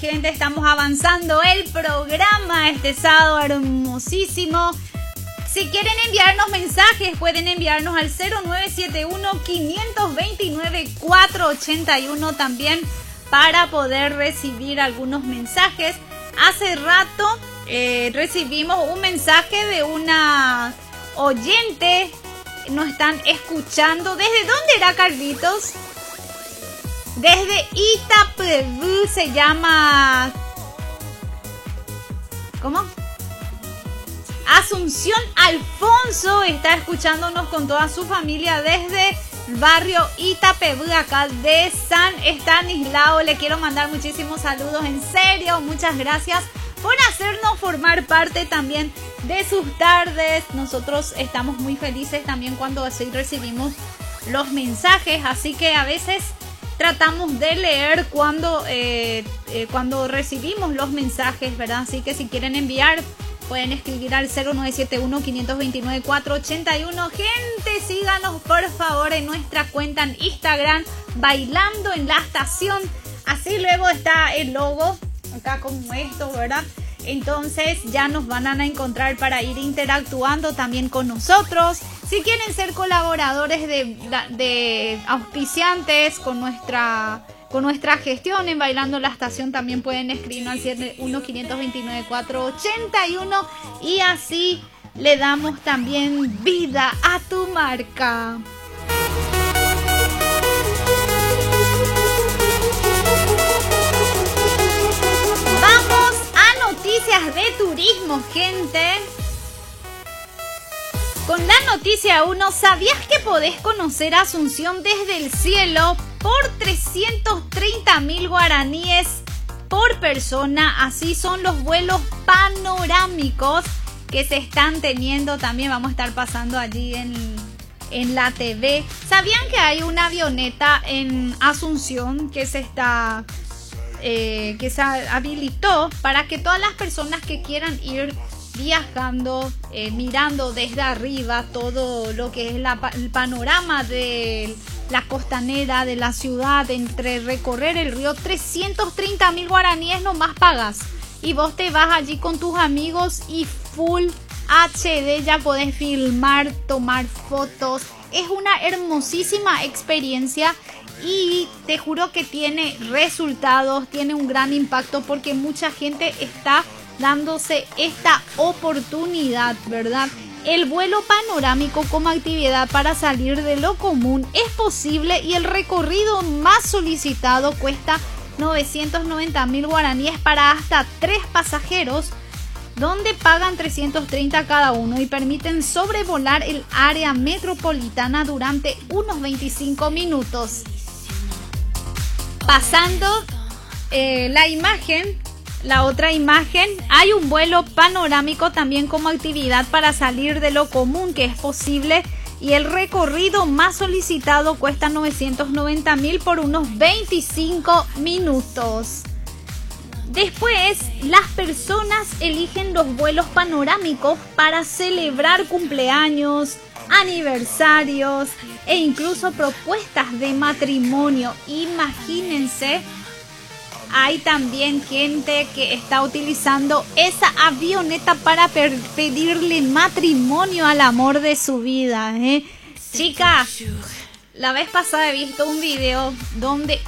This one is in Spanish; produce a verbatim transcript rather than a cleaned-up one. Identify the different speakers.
Speaker 1: gente, estamos avanzando el programa este sábado hermosísimo. Si quieren enviarnos mensajes, pueden enviarnos al cero nueve siete uno, cinco dos nueve, cuatro ocho uno también para poder recibir algunos mensajes. Hace rato eh, recibimos un mensaje de una oyente. Nos están escuchando. ¿Desde dónde era, Carlitos? Desde Itapebú, se llama... ¿Cómo? Asunción Alfonso está escuchándonos con toda su familia desde el barrio Itapebú, acá de San Estanislao. Le quiero mandar muchísimos saludos, en serio, muchas gracias por hacernos formar parte también de sus tardes. Nosotros estamos muy felices también cuando así recibimos los mensajes, así que a veces tratamos de leer cuando, eh, eh, cuando recibimos los mensajes, ¿verdad? Así que si quieren enviar, pueden escribir al cero nueve siete uno, cinco dos nueve, cuatro ocho uno. Gente, síganos por favor en nuestra cuenta en Instagram, Bailando en la Estación. Así luego está el logo, acá como esto, ¿verdad? Entonces ya nos van a encontrar para ir interactuando también con nosotros. Si quieren ser colaboradores de, de auspiciantes con nuestra... Con nuestra gestión en Bailando la Estación, también pueden escribirnos al siete uno, cinco dos nueve, cuatro ocho uno y así le damos también vida a tu marca. Vamos a noticias de turismo, gente. Con la noticia uno, ¿sabías que podés conocer Asunción desde el cielo por trescientos treinta mil guaraníes por persona? Así son los vuelos panorámicos que se están teniendo. También vamos a estar pasando allí en, en la T V. ¿Sabían que hay una avioneta en Asunción que se está eh, que se habilitó para que todas las personas que quieran ir viajando, eh, mirando desde arriba todo lo que es la, el panorama de la costanera de la ciudad, entre recorrer el río? Trescientos treinta mil guaraníes nomás pagas y vos te vas allí con tus amigos y full H D ya podés filmar, tomar fotos. Es una hermosísima experiencia y te juro que tiene resultados, tiene un gran impacto porque mucha gente está dándose esta oportunidad, ¿verdad? El vuelo panorámico como actividad para salir de lo común es posible y el recorrido más solicitado cuesta novecientos noventa mil guaraníes para hasta tres pasajeros, donde pagan trescientos treinta cada uno y permiten sobrevolar el área metropolitana durante unos veinticinco minutos. Pasando eh, la imagen... La otra imagen, hay un vuelo panorámico también como actividad para salir de lo común que es posible y el recorrido más solicitado cuesta novecientos noventa mil por unos veinticinco minutos. Después, las personas eligen los vuelos panorámicos para celebrar cumpleaños, aniversarios e incluso propuestas de matrimonio. Imagínense. Hay también gente que está utilizando esa avioneta para pedirle matrimonio al amor de su vida, ¿eh? Chicas, la vez pasada he visto un video donde